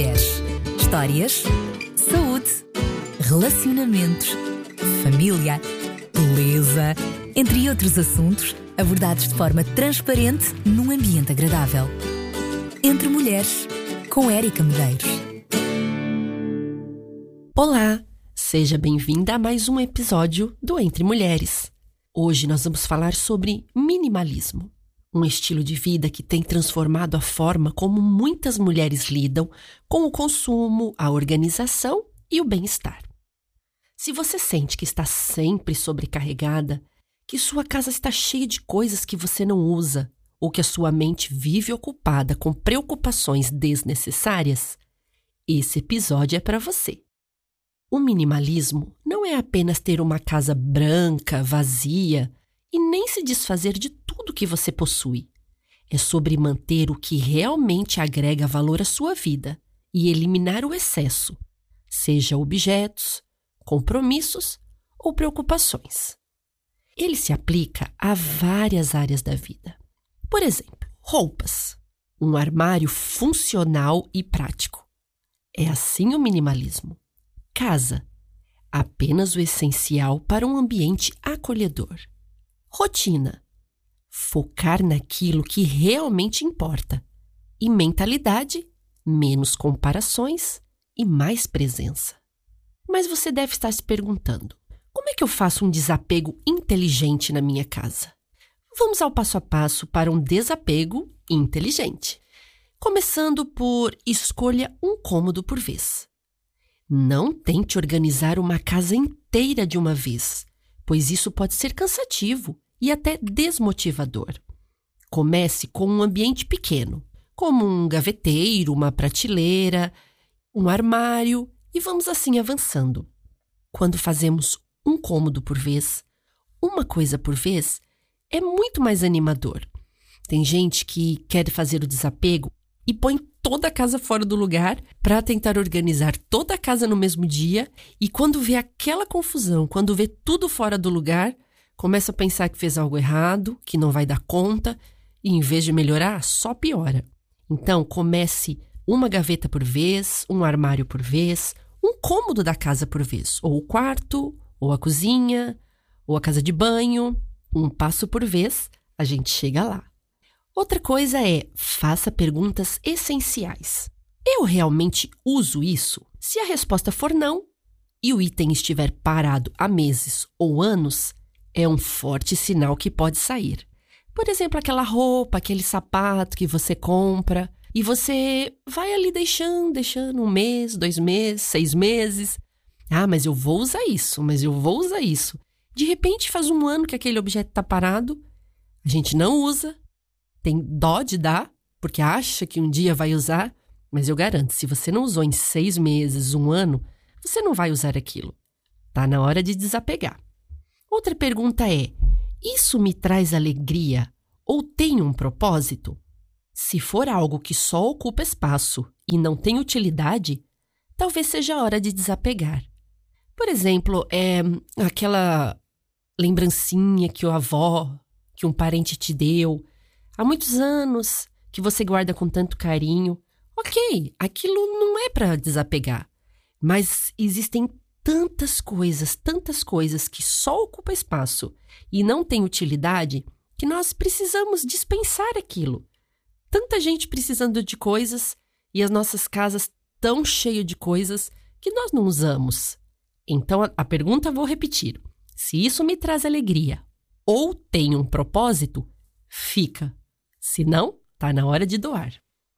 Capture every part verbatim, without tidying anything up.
Mulheres. Histórias, saúde, relacionamentos, família, beleza, entre outros assuntos abordados de forma transparente num ambiente agradável. Entre Mulheres, com Érica Medeiros. Olá, seja bem-vinda a mais um episódio do Entre Mulheres. Hoje nós vamos falar sobre minimalismo, um estilo de vida que tem transformado a forma como muitas mulheres lidam com o consumo, a organização e o bem-estar. Se você sente que está sempre sobrecarregada, que sua casa está cheia de coisas que você não usa, ou que a sua mente vive ocupada com preocupações desnecessárias, esse episódio é para você. O minimalismo não é apenas ter uma casa branca, vazia, e nem se desfazer de tudo que você possui. É sobre manter o que realmente agrega valor à sua vida e eliminar o excesso, seja objetos, compromissos ou preocupações. Ele se aplica a várias áreas da vida. Por exemplo, roupas. Um armário funcional e prático. É assim o minimalismo. Casa. Apenas o essencial para um ambiente acolhedor. Rotina. Focar naquilo que realmente importa. E mentalidade. Menos comparações e mais presença. Mas você deve estar se perguntando: como é que eu faço um desapego inteligente na minha casa? Vamos ao passo a passo para um desapego inteligente. Começando por escolha um cômodo por vez. Não tente organizar uma casa inteira de uma vez, pois isso pode ser cansativo e até desmotivador. Comece com um ambiente pequeno, como um gaveteiro, uma prateleira, um armário, e vamos assim avançando. Quando fazemos um cômodo por vez, uma coisa por vez, é muito mais animador. Tem gente que quer fazer o desapego e põe toda a casa fora do lugar para tentar organizar toda a casa no mesmo dia, e quando vê aquela confusão, quando vê tudo fora do lugar, começa a pensar que fez algo errado, que não vai dar conta, e em vez de melhorar, só piora. Então, comece uma gaveta por vez, um armário por vez, um cômodo da casa por vez, ou o quarto, ou a cozinha, ou a casa de banho. Um passo por vez, a gente chega lá. Outra coisa é, faça perguntas essenciais. Eu realmente uso isso? Se a resposta for não, e o item estiver parado há meses ou anos, é um forte sinal que pode sair. Por exemplo, aquela roupa, aquele sapato que você compra, e você vai ali deixando, deixando um mês, dois meses, seis meses. Ah, mas eu vou usar isso, mas eu vou usar isso. De repente, faz um ano que aquele objeto está parado, a gente não usa, tem dó de dar, porque acha que um dia vai usar, mas eu garanto, se você não usou em seis meses, um ano, você não vai usar aquilo. Tá na hora de desapegar. Outra pergunta é, isso me traz alegria ou tem um propósito? Se for algo que só ocupa espaço e não tem utilidade, talvez seja a hora de desapegar. Por exemplo, é aquela lembrancinha que a avó, que um parente te deu há muitos anos, que você guarda com tanto carinho. Ok, aquilo não é para desapegar, mas existem tantas coisas, tantas coisas que só ocupam espaço e não têm utilidade que nós precisamos dispensar aquilo. Tanta gente precisando de coisas e as nossas casas tão cheias de coisas que nós não usamos. Então, a, a pergunta vou repetir. Se isso me traz alegria ou tem um propósito, fica. Se não, tá na hora de doar.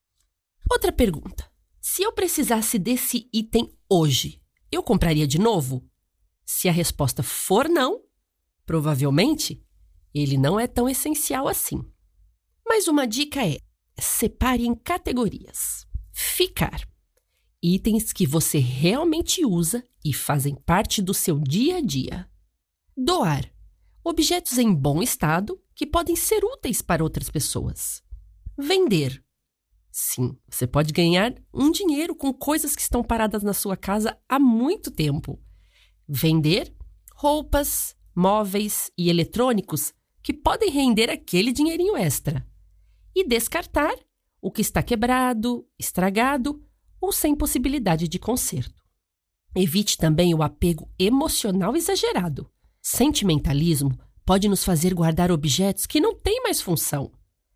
Outra pergunta. Se eu precisasse desse item hoje, eu compraria de novo? Se a resposta for não, provavelmente, ele não é tão essencial assim. Mas uma dica é, separe em categorias. Ficar. Itens que você realmente usa e fazem parte do seu dia a dia. Doar. Objetos em bom estado que podem ser úteis para outras pessoas. Vender. Sim, você pode ganhar um dinheiro com coisas que estão paradas na sua casa há muito tempo. Vender roupas, móveis e eletrônicos que podem render aquele dinheirinho extra. E descartar o que está quebrado, estragado ou sem possibilidade de conserto. Evite também o apego emocional exagerado. Sentimentalismo pode nos fazer guardar objetos que não têm mais função.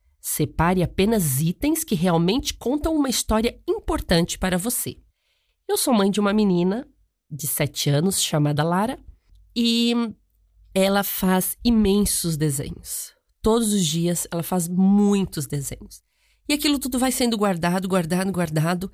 Separe apenas itens que realmente contam uma história importante para você. Eu sou mãe de uma menina de sete anos chamada Lara e ela faz imensos desenhos. Todos os dias ela faz muitos desenhos. E aquilo tudo vai sendo guardado, guardado, guardado.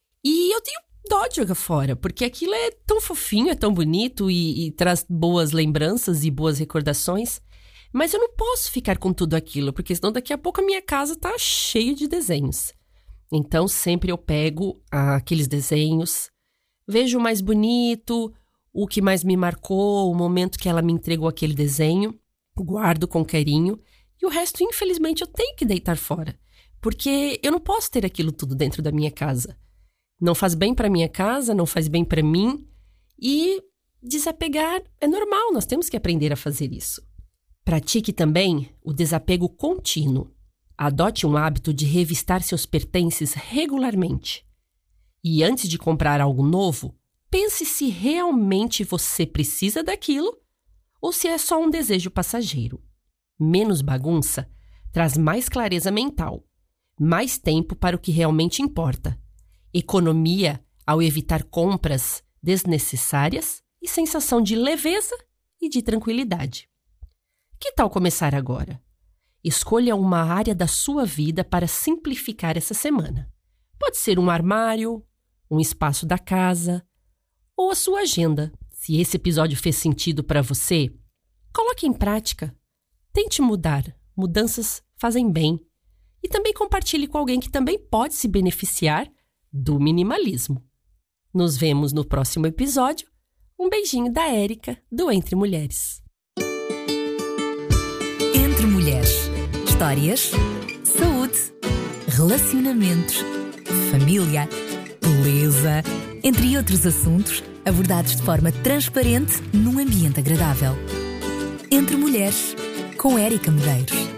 E eu tenho dó de jogar fora, porque aquilo é tão fofinho, é tão bonito e, e traz boas lembranças e boas recordações. Mas eu não posso ficar com tudo aquilo, porque senão daqui a pouco a minha casa tá cheia de desenhos. Então sempre eu pego aqueles desenhos, vejo o mais bonito, o que mais me marcou, o momento que ela me entregou aquele desenho, guardo com carinho e o resto, infelizmente, eu tenho que deitar fora, porque eu não posso ter aquilo tudo dentro da minha casa. Não faz bem para minha casa, não faz bem para mim e desapegar é normal, nós temos que aprender a fazer isso. Pratique também o desapego contínuo. Adote um hábito de revistar seus pertences regularmente. E antes de comprar algo novo, pense se realmente você precisa daquilo ou se é só um desejo passageiro. Menos bagunça traz mais clareza mental, mais tempo para o que realmente importa. Economia ao evitar compras desnecessárias e sensação de leveza e de tranquilidade. Que tal começar agora? Escolha uma área da sua vida para simplificar essa semana. Pode ser um armário, um espaço da casa ou a sua agenda. Se esse episódio fez sentido para você, coloque em prática. Tente mudar. Mudanças fazem bem. E também compartilhe com alguém que também pode se beneficiar do minimalismo. Nos vemos no próximo episódio. Um beijinho da Érica, do Entre Mulheres. Entre Mulheres. Histórias, saúde, relacionamentos, família, beleza, entre outros assuntos abordados de forma transparente num ambiente agradável. Entre Mulheres, com Érica Medeiros.